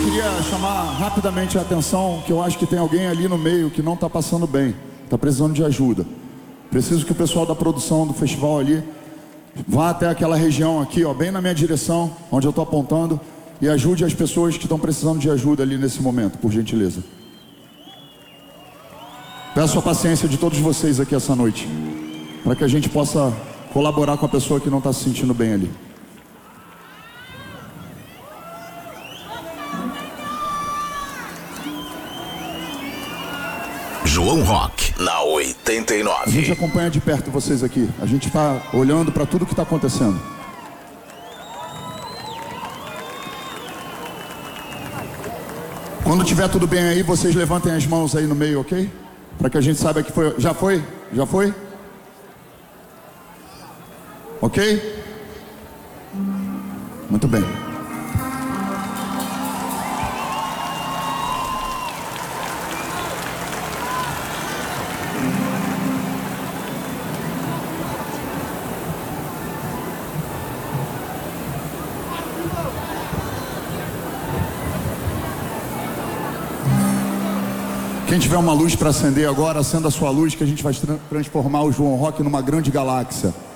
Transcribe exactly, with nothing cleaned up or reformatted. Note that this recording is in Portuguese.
queria chamar rapidamente a atenção que eu acho que tem alguém ali no meio que não está passando bem, está precisando de ajuda. Preciso que o pessoal da produção do festival ali vá até aquela região aqui, ó, bem na minha direção, onde eu estou apontando, e ajude as pessoas que estão precisando de ajuda ali nesse momento, por gentileza. Peço a paciência de todos vocês aqui essa noite, para que a gente possa colaborar com a pessoa que não está se sentindo bem ali. João Rock, na oitenta e nove. A gente acompanha de perto vocês aqui. A gente está olhando para tudo que está acontecendo. Quando tiver tudo bem aí, vocês levantem as mãos aí no meio, ok? Para que a gente saiba que foi... Já foi? Já foi? Ok? Muito bem. Quem tiver uma luz para acender agora, acenda a sua luz, que a gente vai tra- transformar o João Rock numa grande galáxia.